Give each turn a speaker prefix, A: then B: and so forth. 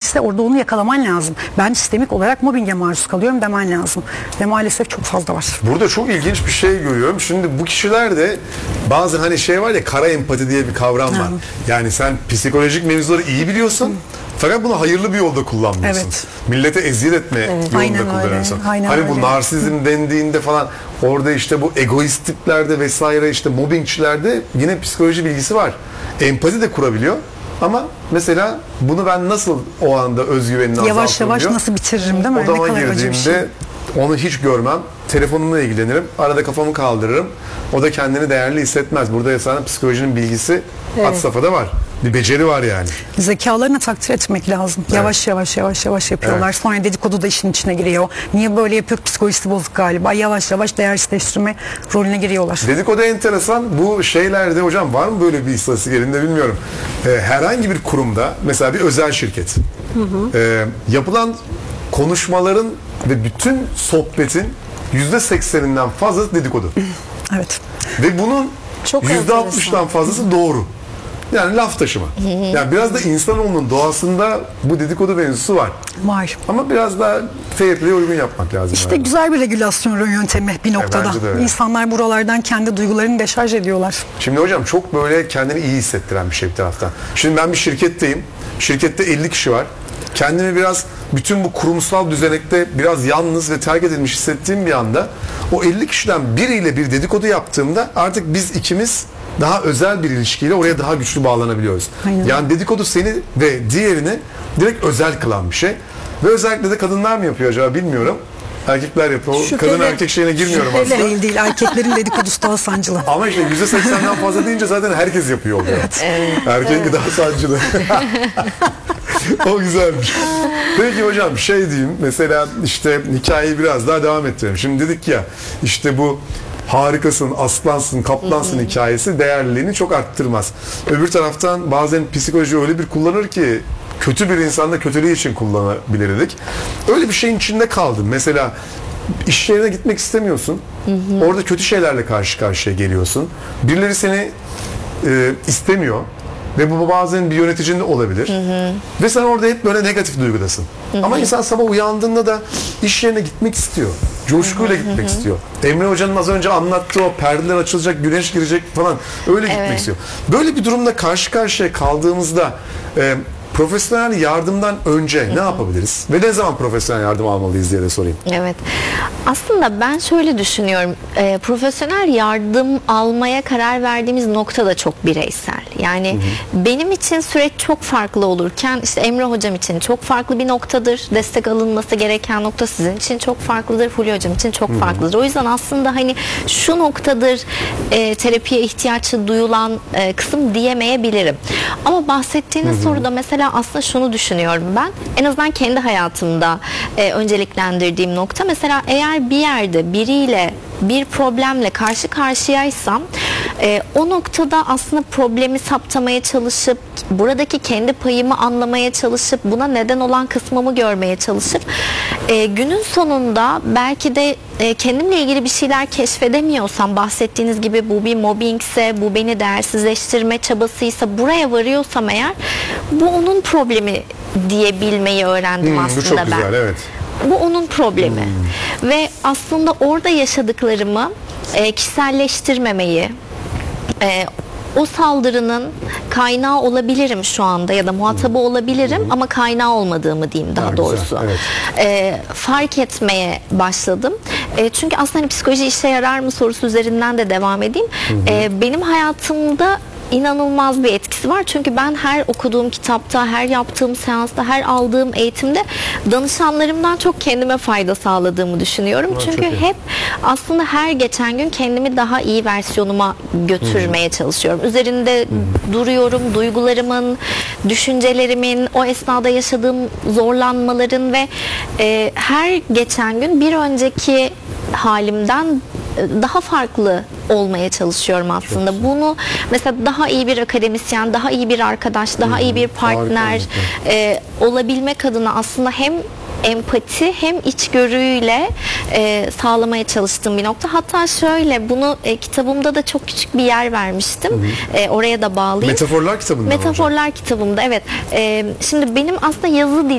A: ise orada onu yakalaman lazım. Ben sistemik olarak mobbinge maruz kalıyorum demen lazım. Ve maalesef çok fazla var.
B: Burada çok ilginç bir şey görüyorum. Şimdi bu kişiler de bazı hani şey var ya, kara empati diye bir kavram var. Yani sen psikolojik mevzuları iyi biliyorsun. Fakat bunu hayırlı bir yolda kullanmıyorsun.
A: Evet.
B: Millete eziyet etme yolunda kullanıyorsun. Hani bu narsizm dendiğinde falan orada işte bu egoist tiplerde vesaire, işte mobbingçilerde yine psikoloji bilgisi var. Empati de kurabiliyor. Ama mesela bunu ben nasıl o anda özgüvenini azaltırım
A: Yavaş yavaş
B: diyor.
A: nasıl bitiririm değil mi?
B: Odama girdiğimde onu hiç görmem. Telefonumla ilgilenirim. Arada kafamı kaldırırım. O da kendini değerli hissetmez. Burada sana psikolojinin bilgisi had safhada var. Bir beceri var yani.
A: Zekalarını takdir etmek lazım. Evet. Yavaş yavaş yapıyorlar. Evet. Sonra dedikodu da işin içine giriyor. Niye böyle yapıyor? Psikolojisi bozuk galiba. Yavaş yavaş değersizleştirme rolüne giriyorlar.
B: Dedikodu enteresan. Bu şeylerde hocam var mı böyle bir istatistik elinde bilmiyorum. Herhangi bir kurumda mesela bir özel şirket yapılan konuşmaların ve bütün sohbetin %80'inden fazlası dedikodu.
A: Evet.
B: Ve bunun %60'dan fazlası doğru. Yani laf taşıma. Yani biraz da insanoğlunun doğasında bu dedikodu mevzusu var.
A: Var.
B: Ama biraz daha fair play'e uygun yapmak lazım.
A: İşte yani. Güzel bir regülasyon yöntemi bir noktada. İnsanlar buralardan kendi duygularını deşarj ediyorlar.
B: Şimdi hocam çok böyle kendini iyi hissettiren bir şey bir taraftan. Şimdi ben bir şirketteyim. Şirkette 50 kişi var. Kendimi biraz bütün bu kurumsal düzenekte biraz yalnız ve terk edilmiş hissettiğim bir anda o 50 kişiden biriyle bir dedikodu yaptığımda artık biz ikimiz daha özel bir ilişkiyle oraya daha güçlü bağlanabiliyoruz.
A: Aynen.
B: Yani dedikodu seni ve diğerini direkt özel kılan bir şey. Ve özellikle de kadınlar mı yapıyor acaba bilmiyorum. Erkekler yapıyor. Kadın erkek şeyine girmiyorum aslında.
A: Değil. Erkeklerin dedikodusu daha sancılı.
B: Ama işte %80'den fazla deyince zaten herkes yapıyor oluyor. Erkek daha sancılı. O güzelmiş. Peki hocam şey diyeyim. Mesela işte hikayeyi biraz daha devam ettirelim. Şimdi dedik ya işte bu harikasın, aslansın, kaplansın hikayesi değerliliğini çok arttırmaz. Öbür taraftan bazen psikoloji öyle bir kullanır ki kötü bir insan da kötülüğü için kullanabilirdik. Öyle bir şeyin içinde kaldım. Mesela iş yerine gitmek istemiyorsun. Orada kötü şeylerle karşı karşıya geliyorsun. Birileri seni istemiyor. Ve bu bazen bir yöneticin de olabilir. Ve sen orada hep böyle negatif duygudasın. Ama insan sabah uyandığında da iş yerine gitmek istiyor. Coşkuyla gitmek istiyor. Emre Hoca'nın az önce anlattığı o perdeler açılacak, güneş girecek falan öyle gitmek istiyor. Böyle bir durumda karşı karşıya kaldığımızda profesyonel yardımdan önce ne yapabiliriz? Ve ne zaman profesyonel yardım almalıyız diye de sorayım.
C: Evet. Aslında ben şöyle düşünüyorum. Profesyonel yardım almaya karar verdiğimiz nokta da çok bireysel. Yani benim için süreç çok farklı olurken işte Emre Hocam için çok farklı bir noktadır. Destek alınması gereken nokta sizin için çok farklıdır. Fulya Hocam için çok farklıdır. O yüzden aslında hani şu noktadır terapiye ihtiyaç duyulan kısım diyemeyebilirim. Ama bahsettiğiniz soruda mesela aslında şunu düşünüyorum ben. En azından kendi hayatımda önceliklendirdiğim nokta. Mesela eğer bir yerde biriyle bir problemle karşı karşıyaysam o noktada aslında problemi saptamaya çalışıp buradaki kendi payımı anlamaya çalışıp buna neden olan kısmımı görmeye çalışıp günün sonunda belki de kendimle ilgili bir şeyler keşfedemiyorsam bahsettiğiniz gibi bu bir mobbingse bu beni değersizleştirme çabasıysa buraya varıyorsam eğer bu onun problemi diyebilmeyi öğrendim aslında
B: bu çok
C: ben.
B: Güzel, evet.
C: Bu onun problemi. Ve aslında orada yaşadıklarımı kişiselleştirmemeyi, o saldırının kaynağı olabilirim şu anda ya da muhatabı olabilirim ama kaynağı olmadığımı diyeyim daha doğrusu.
B: Güzel, evet.
C: Fark etmeye başladım. Çünkü aslında hani psikoloji işe yarar mı sorusu üzerinden de devam edeyim. Benim hayatımda inanılmaz bir etkisi var. Çünkü ben her okuduğum kitapta, her yaptığım seansta, her aldığım eğitimde danışanlarımdan çok kendime fayda sağladığımı düşünüyorum. Çünkü hep aslında her geçen gün kendimi daha iyi versiyonuma götürmeye çalışıyorum. Üzerinde duruyorum. Duygularımın, düşüncelerimin, o esnada yaşadığım zorlanmaların ve her geçen gün bir önceki halimden daha farklı olmaya çalışıyorum aslında. Bunu mesela daha iyi bir akademisyen, daha iyi bir arkadaş, daha iyi bir partner olabilmek adına aslında hem empati hem içgörüyle sağlamaya çalıştığım bir nokta. Hatta şöyle bunu kitabımda da çok küçük bir yer vermiştim. Oraya da bağlayayım.
B: Metaforlar kitabında.
C: Metaforlar kitabımda evet. Şimdi benim aslında yazı